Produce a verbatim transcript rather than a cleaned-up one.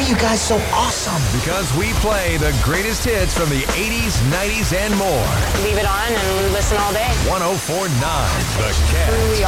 are you guys so awesome? Because we play the greatest hits from the eighties, nineties, and more. Leave it on and listen all day. one oh four point nine The Cat.